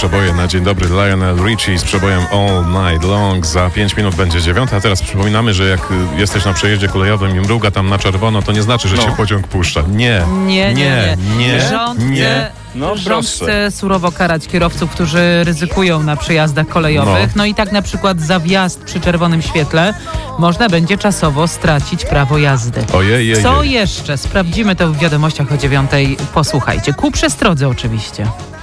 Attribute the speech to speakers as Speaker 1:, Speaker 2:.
Speaker 1: przeboje na dzień dobry. Lionel Richie z przebojem All Night Long. Za 5 minut będzie 9. A teraz przypominamy, że jak jesteś na przejeździe kolejowym i mruga tam na czerwono, to nie znaczy, że cię pociąg puszcza. Nie.
Speaker 2: Rząd chce surowo karać kierowców, którzy ryzykują na przejazdach kolejowych. No i tak na przykład za wjazd przy czerwonym świetle można będzie czasowo stracić prawo jazdy. Co jeszcze? Sprawdzimy to w wiadomościach o 9:00. Posłuchajcie. Ku przestrodze oczywiście.